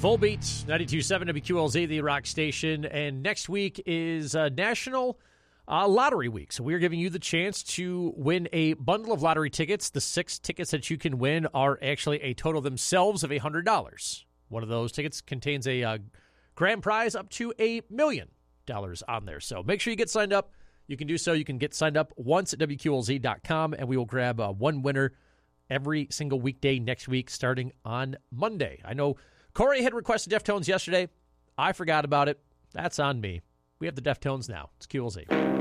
Full beat, 92.7 WQLZ, the Rock Station. And next week is National Lottery Week. So we're giving you the chance to win a bundle of lottery tickets. The 6 tickets that you can win are actually a total themselves of $100. One of those tickets contains a grand prize up to $1 million on there. So make sure you get signed up. You can do so. You can get signed up once at WQLZ.com, and we will grab one winner every single weekday next week starting on Monday. I know Corey had requested Deftones yesterday. I forgot about it. That's on me. We have the Deftones now. It's QLZ.